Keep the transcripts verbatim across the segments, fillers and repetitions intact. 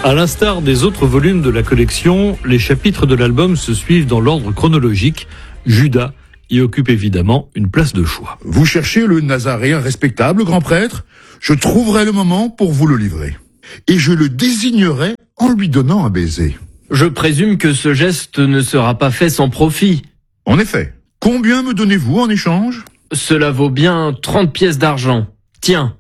À l'instar des autres volumes de la collection, les chapitres de l'album se suivent dans l'ordre chronologique. Judas y occupe évidemment une place de choix. Vous cherchez le Nazaréen respectable, grand prêtre ? Je trouverai le moment pour vous le livrer. Et je le désignerai en lui donnant un baiser. Je présume que ce geste ne sera pas fait sans profit. En effet. Combien me donnez-vous en échange ? Cela vaut bien trente pièces d'argent. Tiens.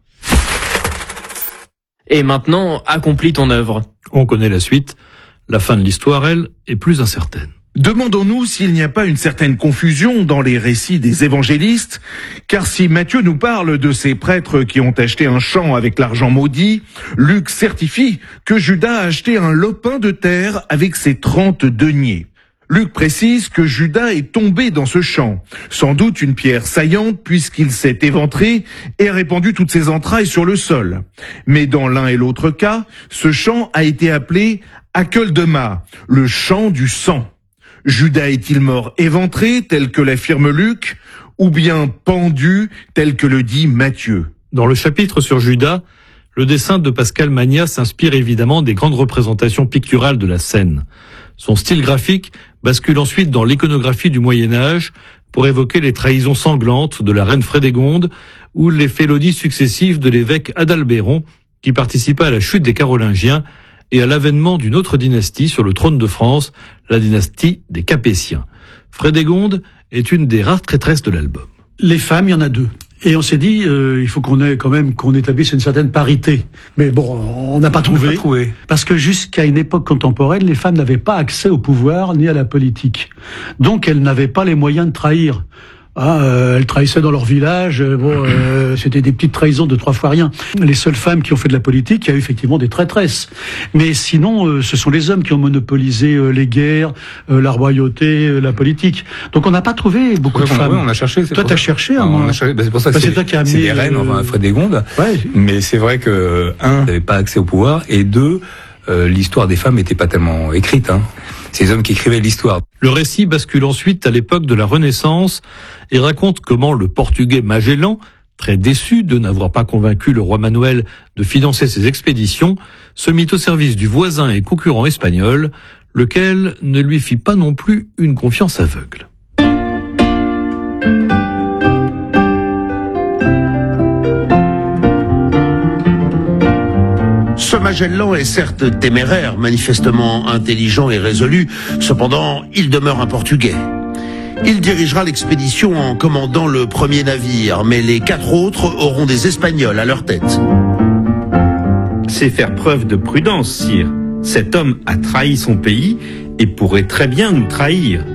Et maintenant, accomplis ton œuvre. On connaît la suite. La fin de l'histoire, elle, est plus incertaine. Demandons-nous s'il n'y a pas une certaine confusion dans les récits des évangélistes, car si Matthieu nous parle de ces prêtres qui ont acheté un champ avec l'argent maudit, Luc certifie que Judas a acheté un lopin de terre avec ses trente deniers. Luc précise que Judas est tombé dans ce champ, sans doute une pierre saillante puisqu'il s'est éventré et a répandu toutes ses entrailles sur le sol. Mais dans l'un et l'autre cas, ce champ a été appelé Akeldama, le champ du sang. Judas est-il mort éventré, tel que l'affirme Luc, ou bien pendu, tel que le dit Matthieu ? Dans le chapitre sur Judas, le dessin de Pascal Magnat s'inspire évidemment des grandes représentations picturales de la scène. Son style graphique bascule ensuite dans l'iconographie du Moyen-Âge pour évoquer les trahisons sanglantes de la reine Frédégonde ou les félonies successives de l'évêque Adalbéron qui participa à la chute des Carolingiens et à l'avènement d'une autre dynastie sur le trône de France, la dynastie des Capétiens. Frédégonde est une des rares traîtresses de l'album. Les femmes, il y en a deux. Et on s'est dit, euh, il faut qu'on ait quand même qu'on établisse une certaine parité. Mais bon, on n'a pas trouvé. pas trouvé. Parce que jusqu'à une époque contemporaine, les femmes n'avaient pas accès au pouvoir ni à la politique. Donc elles n'avaient pas les moyens de trahir. Ah, euh, elles trahissaient dans leur village, euh, bon, euh, c'était des petites trahisons de trois fois rien. Les seules femmes qui ont fait de la politique, il y a eu effectivement des traîtresses. Mais sinon, euh, ce sont les hommes qui ont monopolisé euh, les guerres, euh, la royauté, euh, la politique. Donc on n'a pas trouvé beaucoup ouais, de on, femmes. Ouais, on a cherché. Toi, t'as cherché, hein, on a cherché. Bah, c'est pour ça que bah, c'est, c'est toi qui as amené. C'est des reines, euh... enfin, Frédégonde. Ouais. Mais c'est vrai que un, n'avait pas accès au pouvoir, et deux, euh, l'histoire des femmes n'était pas tellement écrite. Hein. C'est les hommes qui écrivaient l'histoire. Le récit bascule ensuite à l'époque de la Renaissance et raconte comment le Portugais Magellan, très déçu de n'avoir pas convaincu le roi Manuel de financer ses expéditions, se mit au service du voisin et concurrent espagnol, lequel ne lui fit pas non plus une confiance aveugle. Ce Magellan est certes téméraire, manifestement intelligent et résolu, cependant il demeure un Portugais. Il dirigera l'expédition en commandant le premier navire, mais les quatre autres auront des Espagnols à leur tête. C'est faire preuve de prudence, sire. Cet homme a trahi son pays et pourrait très bien nous trahir.